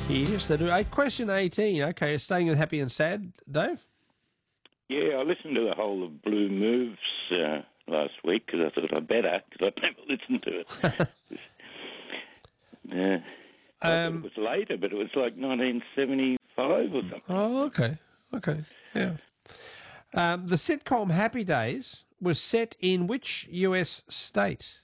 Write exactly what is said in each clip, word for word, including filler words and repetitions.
Yes, they do. Uh, question eighteen. Okay, staying in happy and sad, Dave? Yeah, I listened to the whole of Blue Moves uh, last week because I thought I'd better because I'd never listened to it. Yeah. I Um, thought it was later, but it was like nineteen seventy-five or something. Oh, okay. Okay, yeah. Um, the sitcom Happy Days was set in which U S state?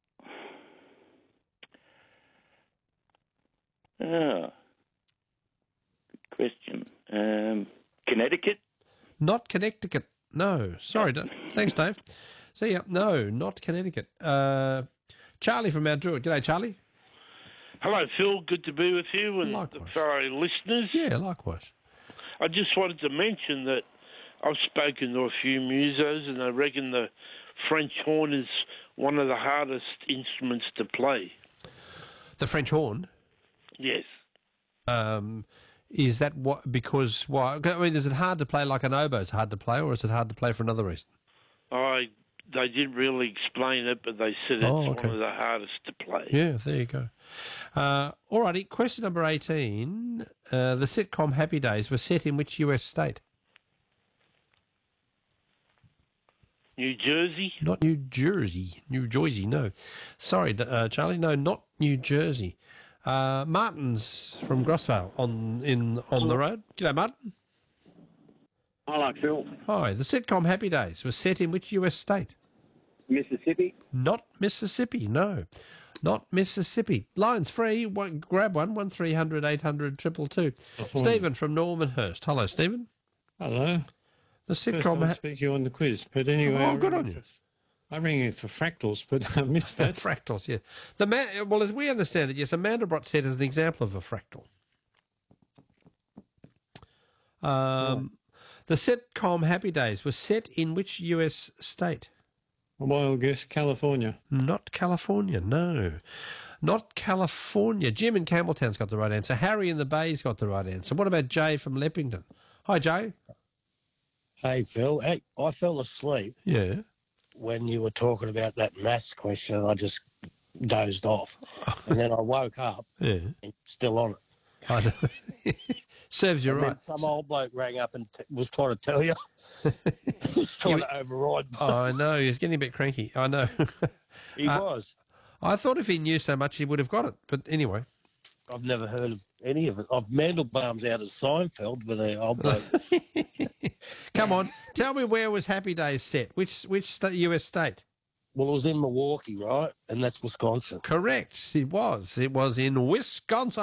Ah, good question. Um, Connecticut? Not Connecticut. No. Sorry. Da- Thanks, Dave. See ya. No, not Connecticut. Uh, Charlie from Mount Druitt. G'day, Charlie. Hello, Phil. Good to be with you and Likewise. the fellow listeners. Yeah, likewise. I just wanted to mention that I've spoken to a few musos, and I reckon the French horn is one of the hardest instruments to play. The French horn. Yes. Um, is that what? Because why? I mean, is it hard to play like an oboe? It's hard to play, or is it hard to play for another reason? I they didn't really explain it, but they said it's Oh, okay. one of the hardest to play. Yeah, there you go. Uh, alrighty, question number eighteen. Uh, the sitcom Happy Days was set in which U S state? New Jersey? Not New Jersey. New Jersey, no. Sorry, uh, Charlie, no, not New Jersey. Uh, Martin's from Grossvale on in on the road. G'day, Martin. I like Phil. Hi. The sitcom Happy Days was set in which U S state? Mississippi. Not Mississippi, no. Not Mississippi. Line's free. One, grab one. One three hundred eight hundred triple two. Stephen from Normanhurst. Hello, Stephen. Hello. The First sitcom. time Ha- speak you on the quiz, but anyway. Oh, I good ring on in you. for- I ring in for fractals, but I missed that. Fractals, yeah. The man, well, as we understand it, yes, a Mandelbrot set is an example of a fractal. Um, The sitcom Happy Days was set in which U S state? A wild guess, California. Not California, no. Not California. Jim in Campbelltown's got the right answer. Harry in the Bay's got the right answer. What about Jay from Leppington? Hi, Jay. Hey, Phil. Hey, I fell asleep Yeah. when you were talking about that maths question, and I just dozed off. And then I woke up Yeah. and still on it. I know. Serves you And then right. some old bloke rang up and t- was trying to tell you. He was trying You- to override. Oh, I know. He was getting a bit cranky. I know. He uh, was. I thought if he knew so much, he would have got it. But anyway. I've never heard of any of it. I've Mandelbaum's out of Seinfeld, but the old bloke. Come on. Tell me where was Happy Days set? Which which sta- U S state? Well, it was in Milwaukee, right? And that's Wisconsin. Correct. It was. It was in Wisconsin.